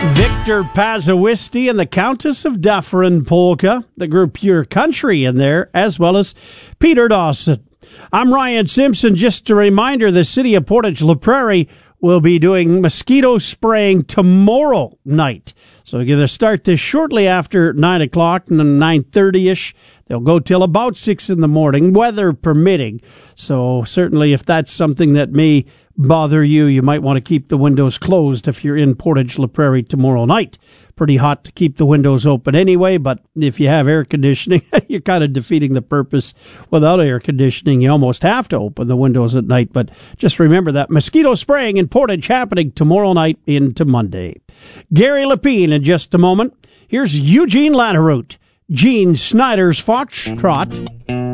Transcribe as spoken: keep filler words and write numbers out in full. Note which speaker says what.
Speaker 1: Victor Pazawisti and the Countess of Dufferin Polka, the group Pure Country in there, as well as Peter Dawson. I'm Ryan Simpson. Just a reminder, the city of Portage La Prairie will be doing mosquito spraying tomorrow night. So we're going to start this shortly after nine o'clock, nine thirty-ish. They'll go till about six in the morning, weather permitting. So certainly if that's something that may bother you, you might want to keep the windows closed if you're in Portage La Prairie tomorrow night. Pretty hot to keep the windows open anyway, but if you have air conditioning, you're kind of defeating the purpose. Without air conditioning, you almost have to open the windows at night. But just remember that mosquito spraying in Portage happening tomorrow night into Monday. Gary Lapine in just a moment. Here's Eugene Lanneroot, Gene Snyder's Foxtrot.